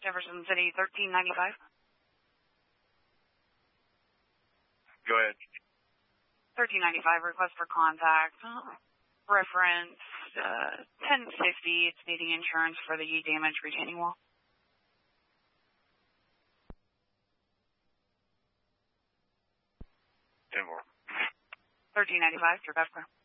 Jefferson City, 1395. Go ahead. 1395, request for contact. Reference 1050. It's needing insurance for the damaged retaining wall. 10 more. 1395, your customer.